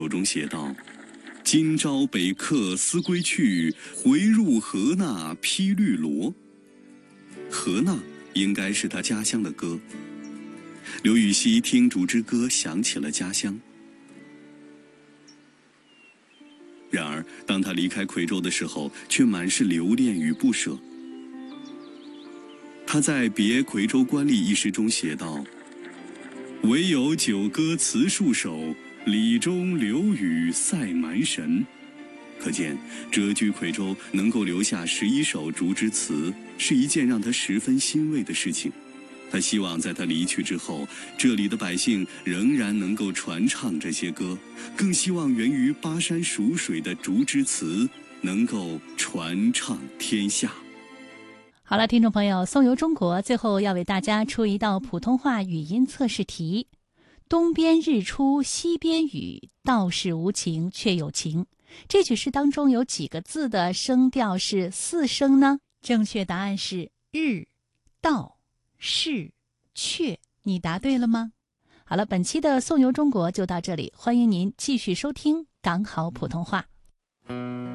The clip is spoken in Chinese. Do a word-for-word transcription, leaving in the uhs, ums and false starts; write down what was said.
口中写道：今朝北客思归去，回入河那披绿萝。河那应该是他家乡的歌。刘禹锡听竹之歌，想起了家乡。然而当他离开夔州的时候，却满是留恋与不舍。他在《别夔州官吏》一诗中写道：唯有九歌词数首，李中流雨塞蛮神。可见谪居夔州能够留下十一首竹枝词，是一件让他十分欣慰的事情。他希望在他离去之后，这里的百姓仍然能够传唱这些歌，更希望源于巴山蜀水的竹枝词能够传唱天下。 好了，听众朋友，颂游中国最后要为大家出一道普通话语音测试题。东边日出西边雨，道是无晴却有晴。这句诗当中有几个字的声调是四声呢？正确答案是日、道、是、阙。你答对了吗？好了，本期的颂游中国就到这里，欢迎您继续收听港好普通话。